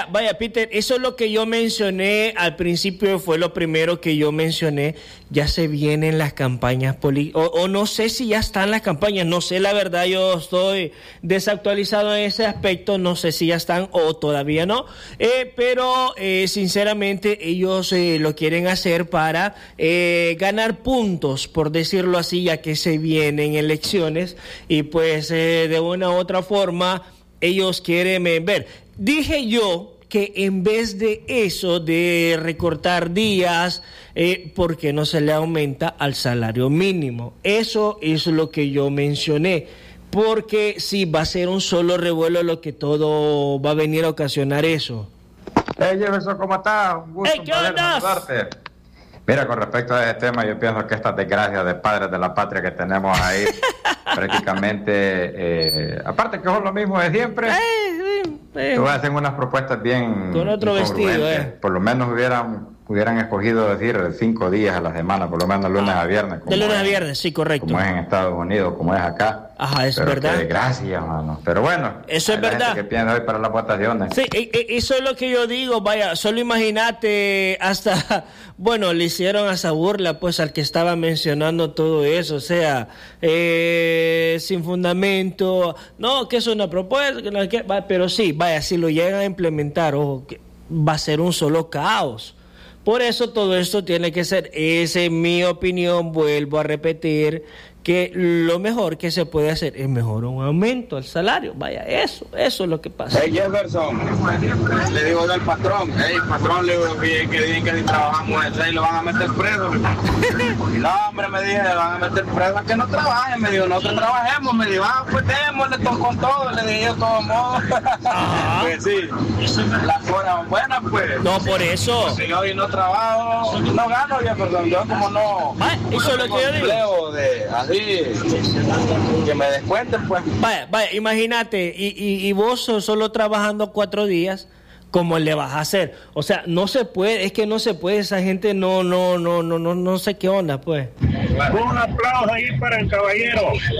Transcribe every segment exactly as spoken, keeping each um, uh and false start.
vaya, vaya, Peter, eso es lo que yo mencioné al principio, fue lo primero que yo mencioné. Ya se vienen las campañas políticas, o, o no sé si ya están las campañas, no sé, la verdad, yo estoy desactualizado en ese aspecto, no sé si ya están o todavía no, eh, pero eh, sinceramente ellos eh, lo quieren hacer para eh, ganar puntos, por decirlo así, ya que se vienen elecciones y pues eh, de una u otra forma ellos quieren eh, ver. Dije yo que en vez de eso, de recortar días, eh, ¿por qué no se le aumenta al salario mínimo? Eso es lo que yo mencioné, porque sí, va a ser un solo revuelo lo que todo va a venir a ocasionar eso. Hey Jefferson, ¿cómo estás? Un gusto, hey, un placer saludarte. Mira, con respecto a ese tema, yo pienso que estas desgracias de padres de la patria que tenemos ahí, prácticamente, eh, aparte que son lo mismo de siempre, eh, eh, hacen unas propuestas bien con otro vestido, eh. Por lo menos hubieran hubieran escogido decir cinco días a la semana, por lo menos lunes ah, a viernes. De lunes a viernes, sí, correcto. Como es en Estados Unidos, como es acá. Ajá, es pero verdad. Gracias, mano. Pero bueno, eso es verdad. Gente que piensa hoy para las votaciones. Sí, eso es lo que yo digo, vaya, solo imagínate hasta, bueno, le hicieron esa burla pues al que estaba mencionando todo eso, o sea, eh, sin fundamento, no, que es una propuesta, que no, que, pero sí, vaya, si lo llegan a implementar, ojo, que va a ser un solo caos. Por eso todo esto tiene que ser, esa es mi opinión, vuelvo a repetir, que lo mejor que se puede hacer es mejor un aumento al salario. Vaya, eso, eso es lo que pasa. Hey Jefferson, le digo del patrón, hey patrón, le digo que, que dicen que si trabajamos en seis lo van a meter preso. No, hombre, me dije, le van a meter preso a que no trabajen, me dijo, nosotros trabajemos, me dijo, ah, pues démosle todo con todo, le dije yo de todos modos. Pues sí, las horas buenas, pues. No, por eso. Si yo hoy no trabajo, no gano, Jefferson, yo como no. Ah, eso es lo que yo digo. De, así, que me descuenten, pues. Vaya, vaya, imagínate, y, y, y vos solo trabajando cuatro días, ¿cómo le vas a hacer? O sea, no se puede, es que no se puede, esa gente no, no, no, no, no, no sé qué onda, pues. Un aplauso ahí para el caballero.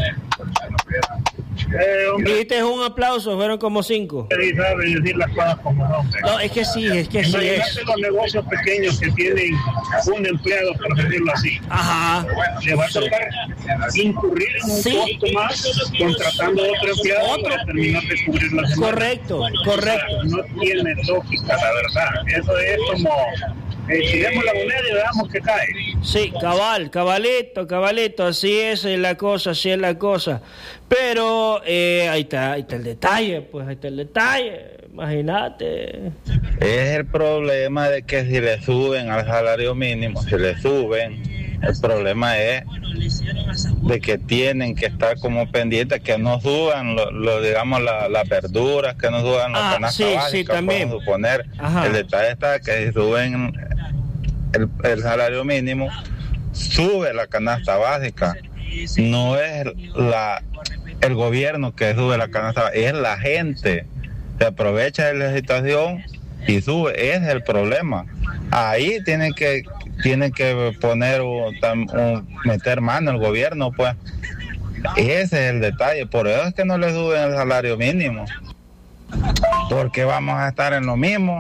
Eh, Dijiste un aplauso, fueron como cinco. Sabe decir las cosas como son. No, es que sí, es que sí es. Los negocios pequeños que tienen un empleado, por decirlo así. Ajá. Le va a tocar incurrir en un ¿Sí? costo más contratando a otro empleado ¿Otro? para terminar de cubrir la semana. Correcto, correcto. No tiene lógica, la verdad. Eso es como... Eh, tiremos la moneda y veamos que cae. Sí, cabal, cabalito, cabalito, así es la cosa, así es la cosa. Pero eh, ahí está, ahí está el detalle, pues ahí está el detalle, imagínate. Es el problema de que si le suben al salario mínimo, si le suben, el problema es de que tienen que estar como pendientes, que no suban, lo, lo digamos, las la verduras, que no suban las ah, canastas sí, básicas, sí, también. Suponer. Ajá. El detalle está que si suben el, el salario mínimo, sube la canasta básica. No es la el gobierno que sube la canasta básica, es la gente. Se aprovecha de la situación y sube, ese es el problema. Ahí tienen que tienen que poner un, un, meter mano el gobierno, pues. Ese es el detalle, por eso es que no le suben el salario mínimo, porque vamos a estar en lo mismo.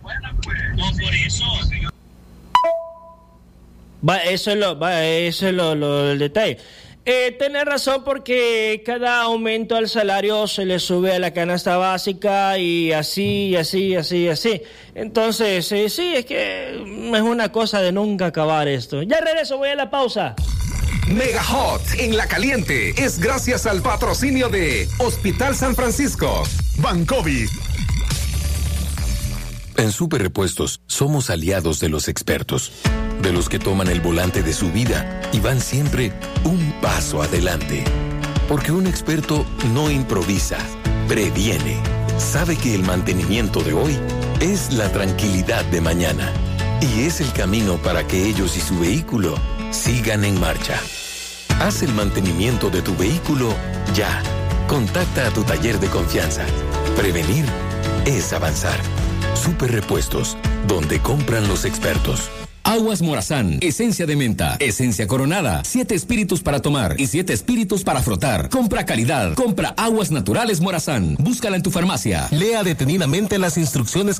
Va, eso es lo, va, eso es lo, lo el detalle. Eh, tenés razón, porque cada aumento al salario se le sube a la canasta básica y así, y así, y así, y así. Entonces, eh, sí, es que es una cosa de nunca acabar esto. Ya regreso, voy a la pausa. Mega Hot en La Caliente es gracias al patrocinio de Hospital San Francisco, Bancovi. En Super Repuestos somos aliados de los expertos, de los que toman el volante de su vida y van siempre un paso adelante. Porque un experto no improvisa, previene. Sabe que el mantenimiento de hoy es la tranquilidad de mañana y es el camino para que ellos y su vehículo sigan en marcha. Haz el mantenimiento de tu vehículo ya. Contacta a tu taller de confianza. Prevenir es avanzar. Super Repuestos, donde compran los expertos. Aguas Morazán, esencia de menta, esencia coronada, siete espíritus para tomar y siete espíritus para frotar. Compra calidad, compra Aguas Naturales Morazán. Búscala en tu farmacia. Lea detenidamente las instrucciones